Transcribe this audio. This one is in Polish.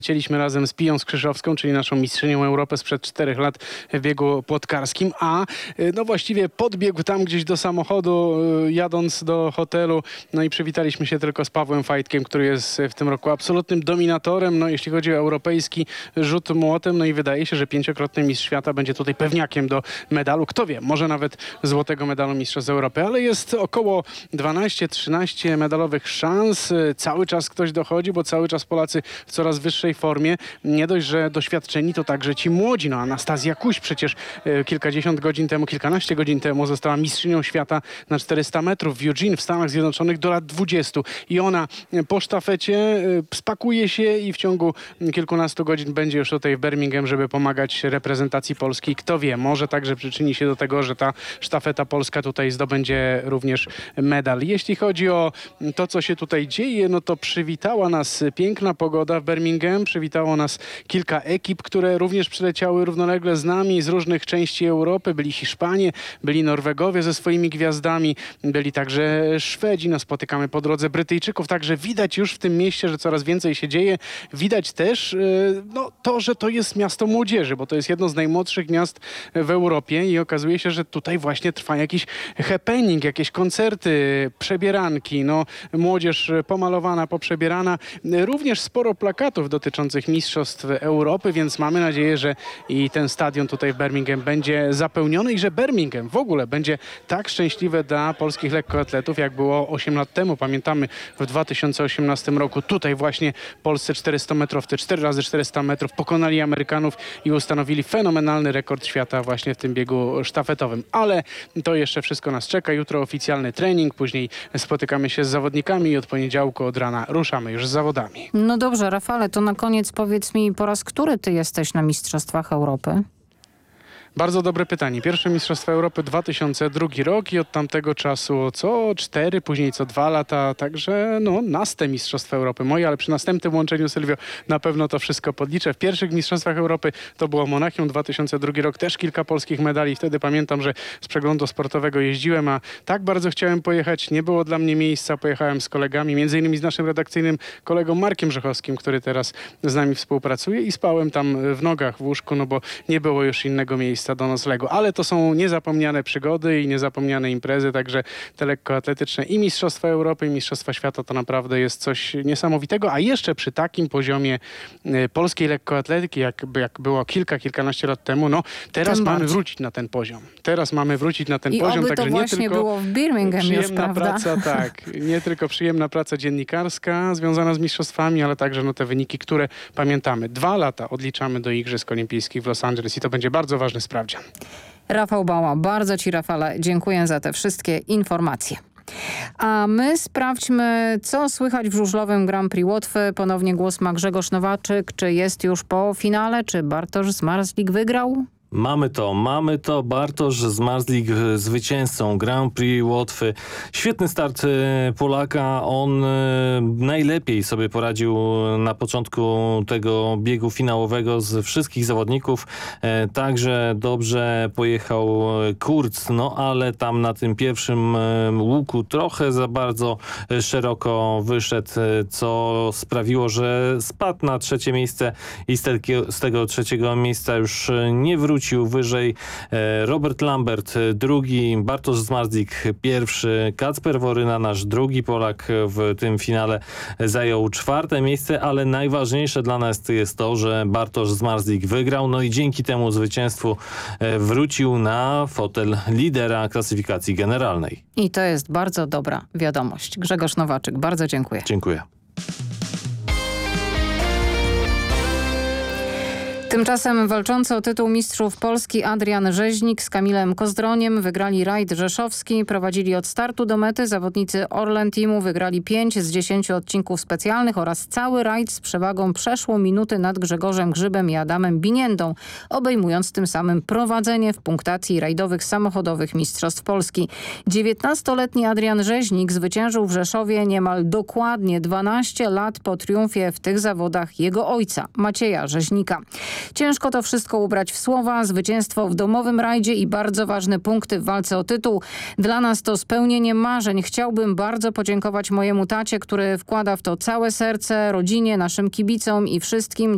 Chcieliśmy razem z Piją Skrzyżowską, czyli naszą mistrzynią Europy sprzed 4 lat w biegu płotkarskim, a no właściwie podbiegł tam gdzieś do samochodu, jadąc do hotelu, no i przywitaliśmy się tylko z Pawłem Fajtkiem, który jest w tym roku absolutnym dominatorem, no jeśli chodzi o europejski rzut młotem, no i wydaje się, że 5-krotny mistrz świata będzie tutaj pewniakiem do medalu, kto wie, może nawet złotego medalu Mistrzostw Europy, ale jest około 12-13 medalowych szans, cały czas ktoś dochodzi, bo cały czas Polacy w coraz wyższej formie. Nie dość, że doświadczeni, to także ci młodzi. No Anastazja Kuś przecież kilkanaście godzin temu została mistrzynią świata na 400 metrów w Eugene w Stanach Zjednoczonych do lat 20. I ona po sztafecie spakuje się i w ciągu kilkunastu godzin będzie już tutaj w Birmingham, żeby pomagać reprezentacji Polski. Kto wie, może także przyczyni się do tego, że ta sztafeta polska tutaj zdobędzie również medal. Jeśli chodzi o to, co się tutaj dzieje, no to przywitała nas piękna pogoda w Birmingham. Przywitało nas kilka ekip, które również przyleciały równolegle z nami z różnych części Europy. Byli Hiszpanie, byli Norwegowie ze swoimi gwiazdami, byli także Szwedzi. No, spotykamy po drodze Brytyjczyków. Także widać już w tym mieście, że coraz więcej się dzieje. Widać też to, że to jest miasto młodzieży, bo to jest jedno z najmłodszych miast w Europie i okazuje się, że tutaj właśnie trwa jakiś happening, jakieś koncerty, przebieranki. No, młodzież pomalowana, poprzebierana. Również sporo plakatów dotyczących Mistrzostw Europy, więc mamy nadzieję, że i ten stadion tutaj w Birmingham będzie zapełniony i że Birmingham w ogóle będzie tak szczęśliwe dla polskich lekkoatletów, jak było 8 lat temu. Pamiętamy w 2018 roku tutaj właśnie polscy 400-metrowcy 4 razy 400 metrów pokonali Amerykanów i ustanowili fenomenalny rekord świata właśnie w tym biegu sztafetowym. Ale to jeszcze wszystko nas czeka. Jutro oficjalny trening, później spotykamy się z zawodnikami i od poniedziałku od rana ruszamy już z zawodami. No dobrze, Rafale, to na koniec powiedz mi, po raz który ty jesteś na Mistrzostwach Europy? Bardzo dobre pytanie. Pierwsze Mistrzostwa Europy 2002 rok i od tamtego czasu co 4, później co 2 lata, także no naste Mistrzostwa Europy moje, ale przy następnym łączeniu, Sylwio, na pewno to wszystko podliczę. W pierwszych Mistrzostwach Europy to było Monachium, 2002 rok, też kilka polskich medali. Wtedy pamiętam, że z przeglądu sportowego jeździłem, a tak bardzo chciałem pojechać, nie było dla mnie miejsca, pojechałem z kolegami, między innymi z naszym redakcyjnym kolegą Markiem Rzechowskim, który teraz z nami współpracuje i spałem tam w nogach w łóżku, no bo nie było już innego miejsca do noclegu. Ale to są niezapomniane przygody i niezapomniane imprezy, także te lekkoatletyczne i Mistrzostwa Europy, i Mistrzostwa Świata to naprawdę jest coś niesamowitego, a jeszcze przy takim poziomie polskiej lekkoatletyki, jak było kilkanaście lat temu, no teraz mamy wrócić na ten poziom. Teraz mamy wrócić na ten poziom. Oby także to właśnie nie tylko było w Birmingham już, prawda? Praca, tak. Nie tylko przyjemna praca dziennikarska związana z mistrzostwami, ale także no, te wyniki, które pamiętamy. 2 lata odliczamy do Igrzysk Olimpijskich w Los Angeles i to będzie bardzo ważny sprawdzian. Rafał Bała, bardzo ci, Rafale, dziękuję za te wszystkie informacje. A my sprawdźmy, co słychać w żużlowym Grand Prix Łotwy. Ponownie głos ma Grzegorz Nowaczyk. Czy jest już po finale? Czy Bartosz Zmarzlik wygrał? Mamy to. Bartosz Zmarzlik zwycięzcą Grand Prix Łotwy. Świetny start Polaka. On najlepiej sobie poradził na początku tego biegu finałowego z wszystkich zawodników. Także dobrze pojechał Kurz, no ale tam na tym pierwszym łuku trochę za bardzo szeroko wyszedł, co sprawiło, że spadł na 3. miejsce i z tego 3. miejsca już nie wrócił wyżej. Robert Lambert 2, Bartosz Zmarzlik 1, Kacper Woryna, nasz drugi Polak w tym finale, zajął 4. miejsce, ale najważniejsze dla nas jest to, że Bartosz Zmarzlik wygrał, no i dzięki temu zwycięstwu wrócił na fotel lidera klasyfikacji generalnej. I to jest bardzo dobra wiadomość. Grzegorz Nowaczyk, bardzo dziękuję. Dziękuję. Tymczasem walczący o tytuł mistrzów Polski Adrian Rzeźnik z Kamilem Kozdroniem wygrali rajd rzeszowski. Prowadzili od startu do mety. Zawodnicy Orlen Teamu wygrali 5 z 10 odcinków specjalnych oraz cały rajd z przewagą przeszło minuty nad Grzegorzem Grzybem i Adamem Biniendą, obejmując tym samym prowadzenie w punktacji rajdowych samochodowych Mistrzostw Polski. 19-letni Adrian Rzeźnik zwyciężył w Rzeszowie niemal dokładnie 12 lat po triumfie w tych zawodach jego ojca, Macieja Rzeźnika. Ciężko to wszystko ubrać w słowa. Zwycięstwo w domowym rajdzie i bardzo ważne punkty w walce o tytuł. Dla nas to spełnienie marzeń. Chciałbym bardzo podziękować mojemu tacie, który wkłada w to całe serce, rodzinie, naszym kibicom i wszystkim